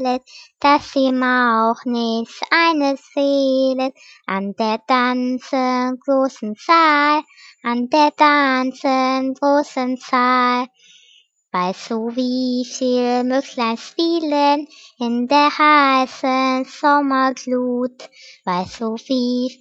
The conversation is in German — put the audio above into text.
erzählet, dass ihm auch nicht eine Seele an der ganzen großen Zahl, an der ganzen großen Zahl. Weißt du, wie viel Müchlein spielen in der heißen Sommerglut? Weißt du, wie